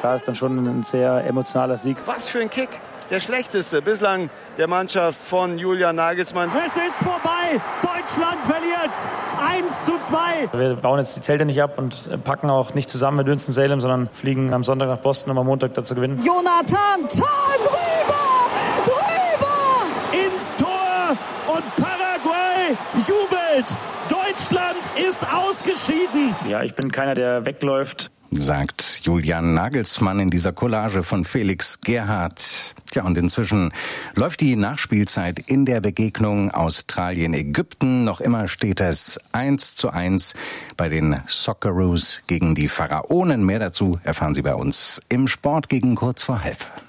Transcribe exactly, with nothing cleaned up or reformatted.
klar, ist dann schon ein sehr emotionaler Sieg. Was für ein Kick! Der schlechteste bislang der Mannschaft von Julian Nagelsmann. Es ist vorbei. Deutschland verliert. eins zu zwei. Wir bauen jetzt die Zelte nicht ab und packen auch nicht zusammen mit Winston-Salem, sondern fliegen am Sonntag nach Boston, um am Montag da zu gewinnen. Jonathan, Tor drüber! Drüber! Ins Tor! Und Paraguay jubelt. Deutschland ist ausgeschieden. Ja, ich bin keiner, der wegläuft. Sagt Julian Nagelsmann in dieser Collage von Felix Gerhardt. Tja, und inzwischen läuft die Nachspielzeit in der Begegnung Australien-Ägypten. Noch immer steht es eins zu eins bei den Socceroos gegen die Pharaonen. Mehr dazu erfahren Sie bei uns im Sport gegen kurz vor halb.